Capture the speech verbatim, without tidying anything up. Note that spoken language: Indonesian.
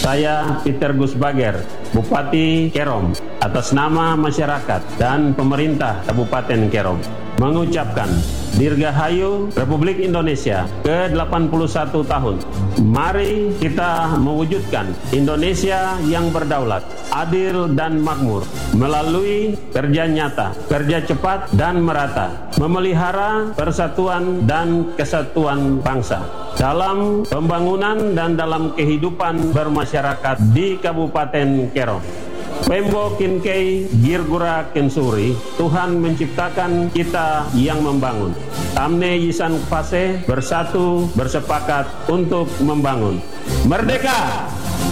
Saya Peter Gusbager, Bupati Kerom, atas nama masyarakat dan pemerintah Kabupaten Kerom, mengucapkan Dirgahayu Republik Indonesia ke delapan puluh satu tahun. Mari kita mewujudkan Indonesia yang berdaulat, adil dan makmur melalui kerja nyata, kerja cepat dan merata, memelihara persatuan dan kesatuan bangsa dalam pembangunan dan dalam kehidupan bermasyarakat di Kabupaten Kerom. Pembo Kinkei Girgura Kensuri, Tuhan menciptakan kita yang membangun. Tamne Yisan Pase bersatu bersepakat untuk membangun. Merdeka!